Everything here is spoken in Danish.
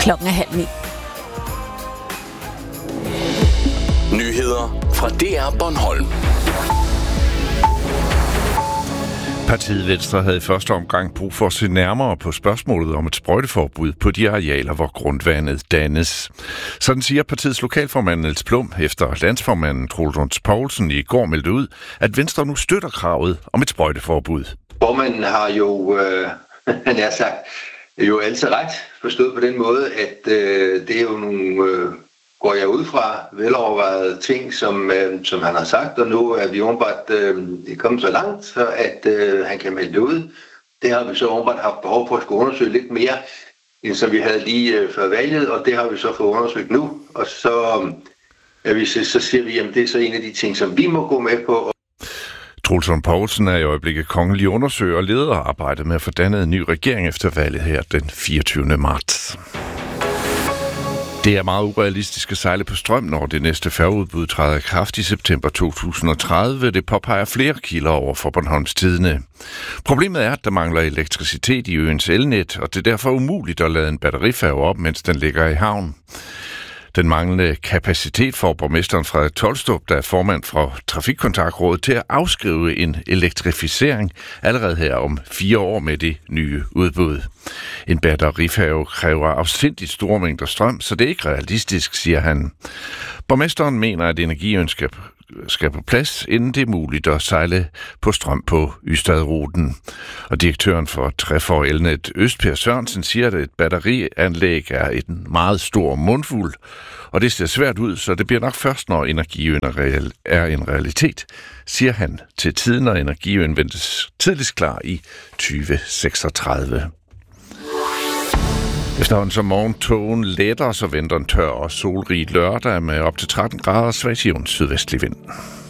klokken 8:30. Nyheder fra DR Bornholm. Partiet Venstre havde i første omgang brug for at se nærmere på spørgsmålet om et sprøjteforbud på de arealer, hvor grundvandet dannes. Sådan siger partiets lokalformand Niels Plum, efter landsformanden Troels Lund Poulsen i går meldte ud, at Venstre nu støtter kravet om et sprøjteforbud. Formanden har jo, han har sagt, jo altid ret forstået på den måde, at det er jo nogle, går jeg ud fra, velovervejede ting, som han har sagt, og nu er vi åbenbart kommet så langt, så at han kan melde det ud. Det har vi så åbenbart haft behov for at skulle undersøge lidt mere, end som vi havde lige før valget, og det har vi så fået undersøgt nu. Og så siger vi, at det er så en af de ting, som vi må gå med på. Troels Lund Poulsen er i øjeblikket kongelig undersøger og leder arbejdet med at få dannet en ny regering efter valget her den 24. marts. Det er meget urealistisk at sejle på strøm, når det næste færgeudbud træder i kraft i september 2030. Det påpeger flere kilder over for Bornholms Tidende. Problemet er, at der mangler elektricitet i øens elnet, og det er derfor umuligt at lade en batterifærge op, mens den ligger i havn. Den manglende kapacitet får borgmesteren Frederik Tolstrup, der er formand for Trafikkontaktrådet, til at afskrive en elektrificering allerede her om 4 år med det nye udbud. En batterifærge kræver afsindigt store mængder strøm, så det er ikke realistisk, siger han. Borgmesteren mener, at energiøen skal på plads, inden det er muligt at sejle på strøm på Ystadruten. Og direktøren for Trefor Elnet Øst, Per Sørensen, siger, at et batterianlæg er en meget stor mundfuld, og det ser svært ud, så det bliver nok først, når energiøen er en realitet, siger han til Tiden, og energiøen ventes tidligst klar i 2036. Efterhånden som morgentogen letter, så venter en tør og solrig lørdag med op til 13 grader svag sydvestlig vind.